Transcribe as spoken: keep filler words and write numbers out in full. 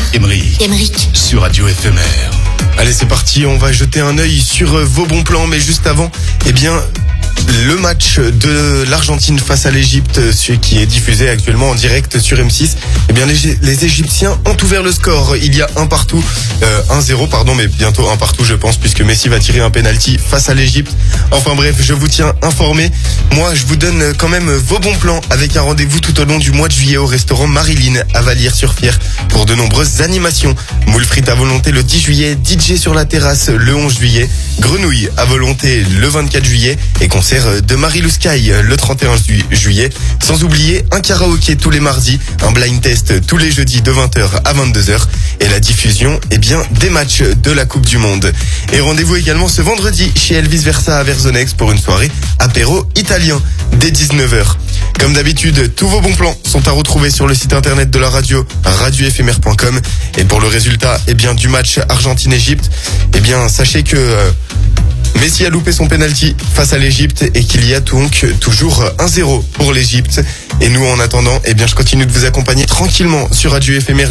Émeric. Émeric. Sur Radio F M R. Allez, c'est parti, on va jeter un œil sur vos bons plans, mais juste avant, eh bien, le match de l'Argentine face à l'Égypte, celui qui est diffusé actuellement en direct sur M six, eh bien, les, les Égyptiens ont ouvert le score. Il y a un partout, euh, un zéro, pardon, mais bientôt un partout, je pense, puisque Messi va tirer un penalty face à l'Égypte. Enfin bref, je vous tiens informé. Moi, je vous donne quand même vos bons plans avec un rendez-vous tout au long du mois de juillet au restaurant Marilyn à Vallières-sur-Fier pour de nombreuses animations. Moule frites à volonté le dix juillet, D J sur la terrasse le onze juillet, grenouilles à volonté le vingt-quatre juillet et concert de Marilou Sky le trente et un juillet. Sans oublier un karaoké tous les mardis, un blind test tous les jeudis de vingt heures à vingt-deux heures et la diffusion, eh bien, des matchs de la Coupe du Monde. Et rendez-vous également ce vendredi chez Elvis Versa à Verzonex pour une soirée apéro italien dès dix-neuf heures. Comme d'habitude, tous vos bons plans sont à retrouver sur le site internet de la radio, radio f m r point com. Et pour le résultat, eh bien, du match Argentine-Égypte, eh bien, sachez que euh, Messi a loupé son penalty face à l'Égypte et qu'il y a donc toujours un zéro pour l'Égypte. Et nous, en attendant, eh bien, je continue de vous accompagner tranquillement sur Radio F M R.